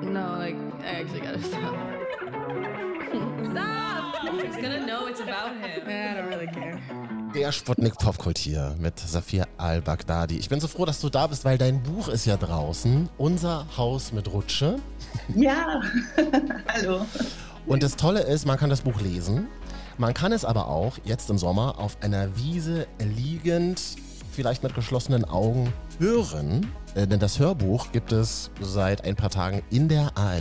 No, like, I actually gotta stop. Stop! He's gonna know it's about him. I don't really care. Der Sputnik Popkult hier mit Safir Al-Baghdadi. Ich bin so froh, dass du da bist, weil dein Buch ist ja draußen. Unser Haus mit Rutsche. Ja, hallo. Und das Tolle ist, man kann das Buch lesen. Man kann es aber auch jetzt im Sommer auf einer Wiese liegend, vielleicht mit geschlossenen Augen, hören. Denn das Hörbuch gibt es seit ein paar Tagen in der ARD.